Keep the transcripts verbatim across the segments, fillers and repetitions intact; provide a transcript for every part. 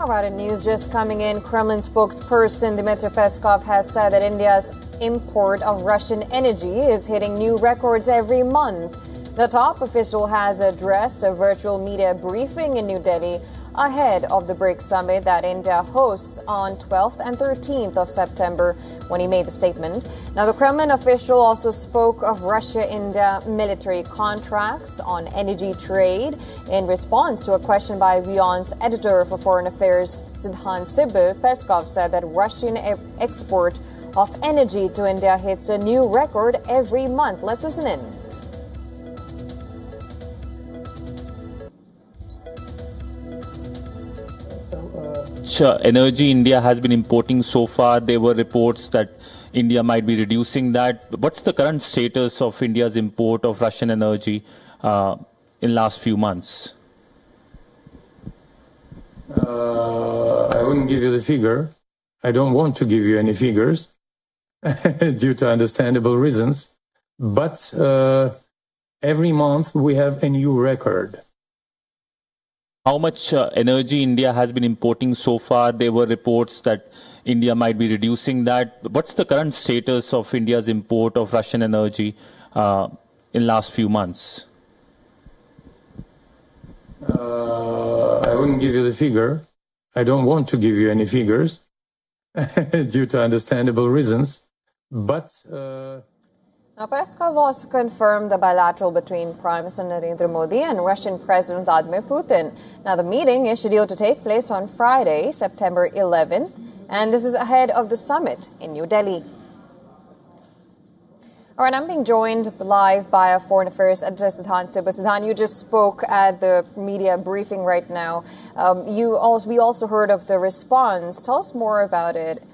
All right, and news just coming in. Kremlin spokesperson Dmitry Peskov has said that India's import of Russian energy is hitting new records every month. The top official has addressed a virtual media briefing in New Delhi ahead of the BRICS summit that India hosts on twelfth and thirteenth of September when he made the statement. Now, the Kremlin official also spoke of Russia-India military contracts on energy trade in response to a question by WION's editor for foreign affairs, Siddhant Sibal. Peskov said that Russian e- export of energy to India hits a new record every month. Let's listen in. Energy India has been importing so far. There were reports that India might be reducing that. What's the current status of India's import of Russian energy uh, in last few months? Uh, I wouldn't give you the figure. I don't want to give you any figures due to understandable reasons. But uh, every month we have a new record. How much uh, energy India has been importing so far? There were reports that India might be reducing that. What's the current status of India's import of Russian energy uh, in last few months? Uh, I wouldn't give you the figure. I don't want to give you any figures due to understandable reasons. But... Uh Now, Peskov also confirmed the bilateral between Prime Minister Narendra Modi and Russian President Vladimir Putin. Now, the meeting is scheduled to take place on Friday, September eleventh, and this is ahead of the summit in New Delhi. All right, I'm being joined live by a foreign affairs editor, Siddhant Sibal. Siddhant, you just spoke at the media briefing right now. Um, you also, we also heard of the response. Tell us more about it.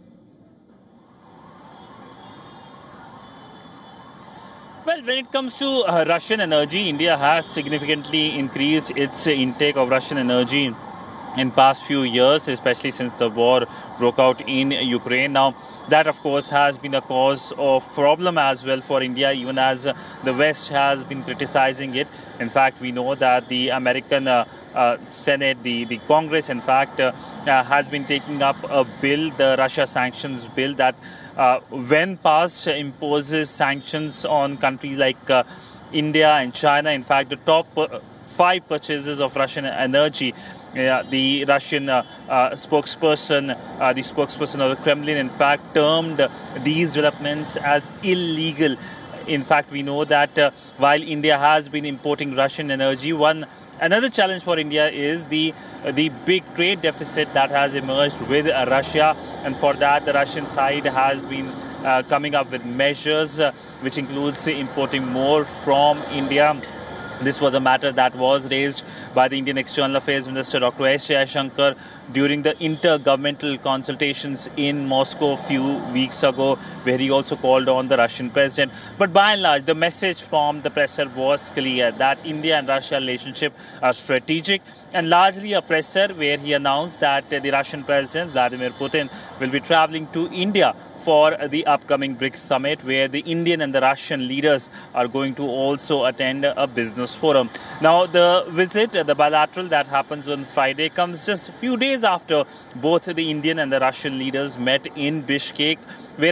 Well, when it comes to uh, Russian energy, India has significantly increased its uh, intake of Russian energy in past few years, especially since the war broke out in Ukraine. Now, that, of course, has been a cause of problem as well for India, even as uh, the West has been criticizing it. In fact, we know that the American uh, uh, Senate, the, the Congress, in fact, uh, uh, has been taking up a bill, the Russia sanctions bill, that Uh, when passed, uh, imposes sanctions on countries like uh, India and China. In fact, the top uh, five purchases of Russian energy, uh, the Russian uh, uh, spokesperson, uh, the spokesperson of the Kremlin, in fact, termed these developments as illegal. In fact, we know that uh, while India has been importing Russian energy, one Another challenge for India is the uh, the big trade deficit that has emerged with uh, Russia, and for that the Russian side has been uh, coming up with measures uh, which includes uh, importing more from India. This was a matter that was raised by the Indian External Affairs Minister Doctor S. Jaishankar during the intergovernmental consultations in Moscow a few weeks ago, where he also called on the Russian president. But by and large, the message from the presser was clear that India and Russia relationship are strategic and largely a presser, where he announced that the Russian president, Vladimir Putin, will be traveling to India for the upcoming BRICS summit, where the Indian and the Russian leaders are going to also attend a business forum. Now, the visit, the bilateral that happens on Friday, comes just a few days after both the Indian and the Russian leaders met in Bishkek, where